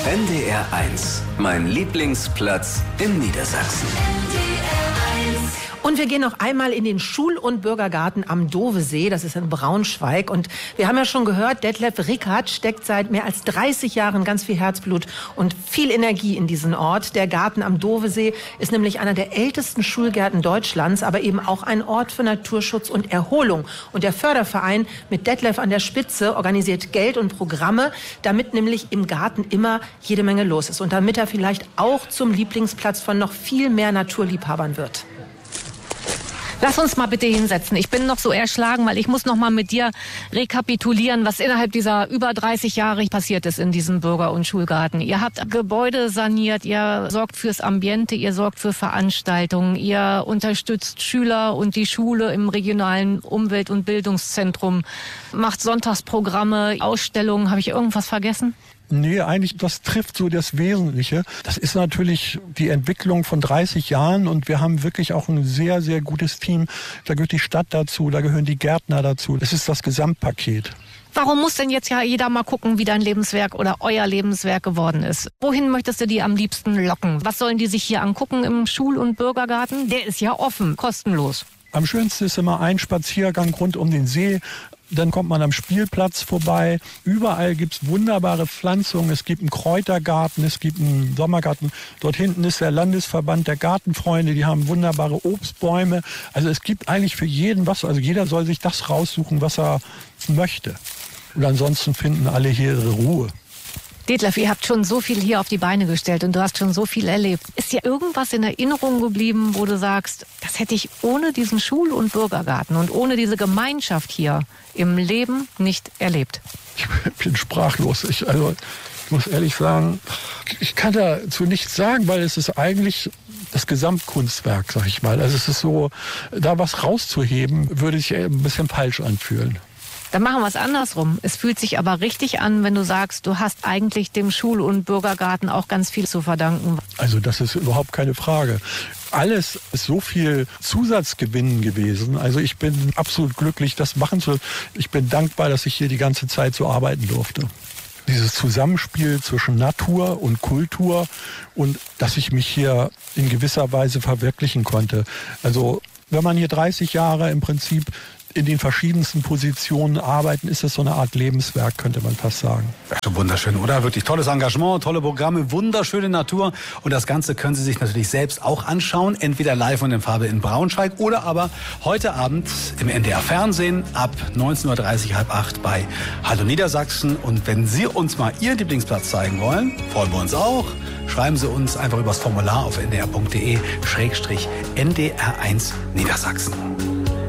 NDR 1, mein Lieblingsplatz in Niedersachsen. Und wir gehen noch einmal in den Schul- und Bürgergarten am Dovesee, das ist in Braunschweig. Und wir haben ja schon gehört, Detlef Rickert steckt seit mehr als 30 Jahren ganz viel Herzblut und viel Energie in diesen Ort. Der Garten am Dovesee ist nämlich einer der ältesten Schulgärten Deutschlands, aber eben auch ein Ort für Naturschutz und Erholung. Und der Förderverein mit Detlef an der Spitze organisiert Geld und Programme, damit nämlich im Garten immer jede Menge los ist und damit er vielleicht auch zum Lieblingsplatz von noch viel mehr Naturliebhabern wird. Lass uns mal bitte hinsetzen. Ich bin noch so erschlagen, weil ich muss noch mal mit dir rekapitulieren, was innerhalb dieser über 30 Jahre passiert ist in diesem Bürger- und Schulgarten. Ihr habt Gebäude saniert, ihr sorgt fürs Ambiente, ihr sorgt für Veranstaltungen, ihr unterstützt Schüler und die Schule im regionalen Umwelt- und Bildungszentrum, macht Sonntagsprogramme, Ausstellungen. Habe ich irgendwas vergessen? Nee, eigentlich, das trifft so das Wesentliche. Das ist natürlich die Entwicklung von 30 Jahren und wir haben wirklich auch ein sehr, sehr gutes Team. Da gehört die Stadt dazu, da gehören die Gärtner dazu. Es ist das Gesamtpaket. Warum muss denn jetzt ja jeder mal gucken, wie dein Lebenswerk oder euer Lebenswerk geworden ist? Wohin möchtest du die am liebsten locken? Was sollen die sich hier angucken im Schul- und Bürgergarten? Der ist ja offen, kostenlos. Am schönsten ist immer ein Spaziergang rund um den See. Dann kommt man am Spielplatz vorbei. Überall gibt's wunderbare Pflanzungen. Es gibt einen Kräutergarten, es gibt einen Sommergarten. Dort hinten ist der Landesverband der Gartenfreunde. Die haben wunderbare Obstbäume. Also es gibt eigentlich für jeden was. Also jeder soll sich das raussuchen, was er möchte. Und ansonsten finden alle hier ihre Ruhe. Detlef, ihr habt schon so viel hier auf die Beine gestellt und du hast schon so viel erlebt. Ist dir irgendwas in Erinnerung geblieben, wo du sagst, das hätte ich ohne diesen Schul- und Bürgergarten und ohne diese Gemeinschaft hier im Leben nicht erlebt? Ich bin sprachlos. Ich muss ehrlich sagen, ich kann dazu nichts sagen, weil es ist eigentlich das Gesamtkunstwerk, sag ich mal. Also es ist so, da was rauszuheben, würde sich ein bisschen falsch anfühlen. Dann machen wir es andersrum. Es fühlt sich aber richtig an, wenn du sagst, du hast eigentlich dem Schul- und Bürgergarten auch ganz viel zu verdanken. Also das ist überhaupt keine Frage. Alles ist so viel Zusatzgewinn gewesen. Also ich bin absolut glücklich, das machen zu. Ich bin dankbar, dass ich hier die ganze Zeit so arbeiten durfte. Dieses Zusammenspiel zwischen Natur und Kultur und dass ich mich hier in gewisser Weise verwirklichen konnte. Also wenn man hier 30 Jahre im Prinzip in den verschiedensten Positionen arbeiten, ist das so eine Art Lebenswerk, könnte man fast sagen. Ja, schon wunderschön, oder? Wirklich tolles Engagement, tolle Programme, wunderschöne Natur. Und das Ganze können Sie sich natürlich selbst auch anschauen, entweder live und in Farbe in Braunschweig oder aber heute Abend im NDR Fernsehen ab 19:30 Uhr, 19:30 bei Hallo Niedersachsen. Und wenn Sie uns mal Ihren Lieblingsplatz zeigen wollen, freuen wir uns auch. Schreiben Sie uns einfach übers Formular auf ndr.de/NDR1 Niedersachsen.